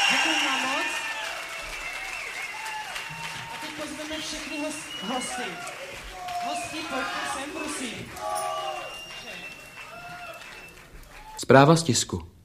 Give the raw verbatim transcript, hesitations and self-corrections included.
Děkuji vám moc. A teď pozveme všechny host, hosty. Hosti, pojďte sem, prosím. Zpráva z tisku.